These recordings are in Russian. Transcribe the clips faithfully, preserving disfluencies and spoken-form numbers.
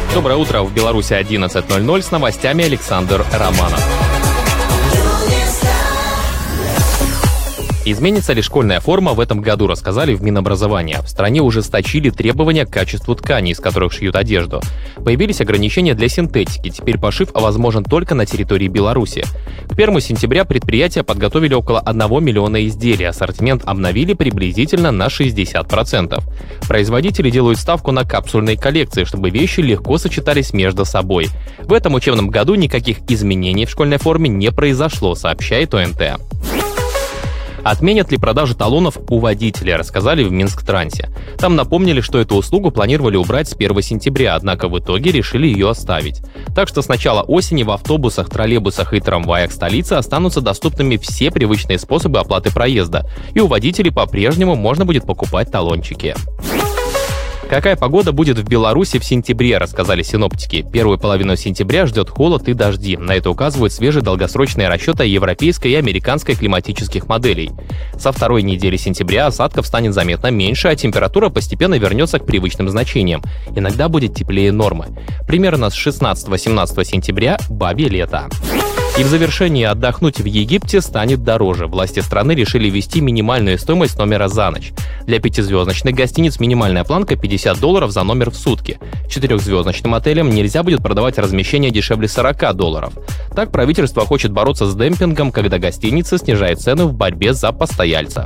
Доброе утро, в Беларуси одиннадцать ноль ноль, с новостями Александр Романов. Изменится ли школьная форма в этом году, рассказали в Минобразования. В стране ужесточили требования к качеству тканей, из которых шьют одежду. Появились ограничения для синтетики, теперь пошив возможен только на территории Беларуси. К первому сентября предприятия подготовили около одного миллиона изделий, ассортимент обновили приблизительно на шестьдесят процентов. Производители делают ставку на капсульные коллекции, чтобы вещи легко сочетались между собой. В этом учебном году никаких изменений в школьной форме не произошло, сообщает О Н Т. Отменят ли продажу талонов у водителей, рассказали в Минсктрансе. Там напомнили, что эту услугу планировали убрать с первого сентября, однако в итоге решили ее оставить. Так что с начала осени в автобусах, троллейбусах и трамваях столицы останутся доступными все привычные способы оплаты проезда, и у водителей по-прежнему можно будет покупать талончики. Какая погода будет в Беларуси в сентябре, рассказали синоптики. Первую половину сентября ждет холод и дожди. На это указывают свежие долгосрочные расчеты европейской и американской климатических моделей. Со второй недели сентября осадков станет заметно меньше, а температура постепенно вернется к привычным значениям. Иногда будет теплее нормы. Примерно с шестнадцатого-семнадцатого сентября бабье лето. И в завершении отдохнуть в Египте станет дороже. Власти страны решили ввести минимальную стоимость номера за ночь. Для пятизвездочных гостиниц минимальная планка пятьдесят долларов за номер в сутки. Четырехзвездочным отелям нельзя будет продавать размещение дешевле сорок долларов. Так правительство хочет бороться с демпингом, когда гостиницы снижают цены в борьбе за постояльцев.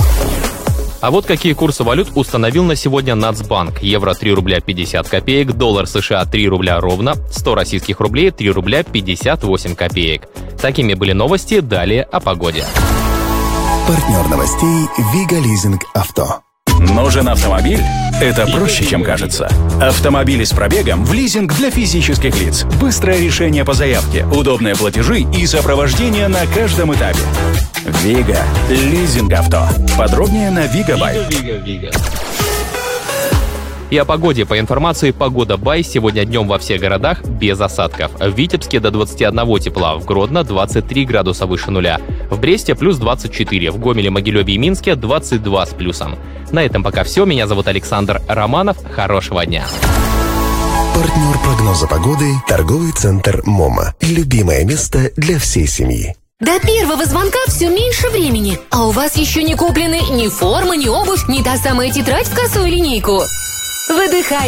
А вот какие курсы валют установил на сегодня Нацбанк. Евро три рубля пятьдесят копеек, доллар США три рубля ровно, сто российских рублей три рубля пятьдесят восемь копеек. Такими были новости, далее о погоде. Партнер новостей Вига Лизинг Авто. Нужен автомобиль? Это проще, чем кажется. Автомобили с пробегом в лизинг для физических лиц. Быстрое решение по заявке, удобные платежи и сопровождение на каждом этапе. Вига Лизинг Авто. Подробнее на Вига Бай. И о погоде. По информации Погода Бай, сегодня днем во всех городах без осадков. В Витебске до двадцати одного тепла, в Гродно двадцать три градуса выше нуля, в Бресте плюс двадцать четыре, в Гомеле, Могилеве и Минске двадцать два с плюсом. На этом пока все. Меня зовут Александр Романов. Хорошего дня. Партнер прогноза погоды – торговый центр МОМА. Любимое место для всей семьи. До первого звонка все меньше времени, а у вас еще не куплены ни форма, ни обувь, ни та самая тетрадь в косую линейку. Выдыхай.